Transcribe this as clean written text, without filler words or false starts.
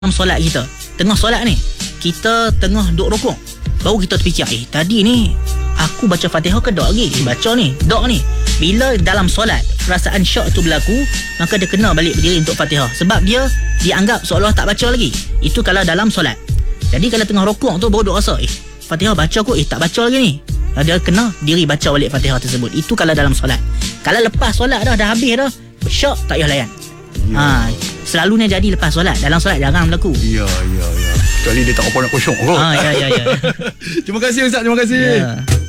solat kita, tengah solat ni, kita tengah duk rukuk, baru kita terfikir, tadi ni aku baca Fatihah ke dok lagi? Baca ni, dok ni. Bila dalam solat perasaan syok tu berlaku, maka dia kena balik berdiri untuk Fatihah, sebab dia dianggap seolah tak baca lagi. Itu kalau dalam solat. Jadi kalau tengah rukuk tu baru duk rasa, Fatihah baca aku, tak baca lagi ni. Dia kena diri baca balik Fatihah tersebut. Itu kalau dalam solat. Kalau lepas solat dah habis dah, syok tak payah layan. Selalunya jadi lepas solat. Dalam solat jarang berlaku. Ya. Kecuali dia tak apa nak kosong. Ya. Terima kasih Ustaz, terima kasih.